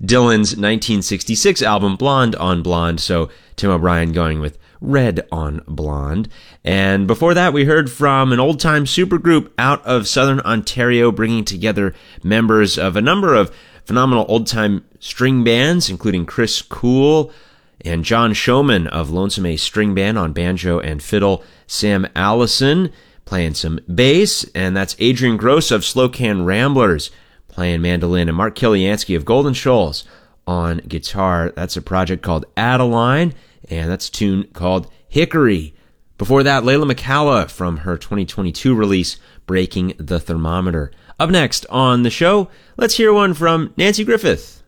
Dylan's 1966 album Blonde on Blonde, so Tim O'Brien going with Red on Blonde. And before that, we heard from an old-time supergroup out of Southern Ontario, bringing together members of a number of phenomenal old-time string bands, including Chris Cool and John Showman of Lonesome Ace String Band on banjo and fiddle, Sam Allison playing some bass, and that's Adrian Gross of Slow Can Ramblers playing mandolin, and Mark Kiliansky of Golden Shoals on guitar. That's a project called Adeline, and that's a tune called Hickory. Before that, Layla McCalla from her 2022 release, Breaking the Thermometer. Up next on the show, let's hear one from Nanci Griffith.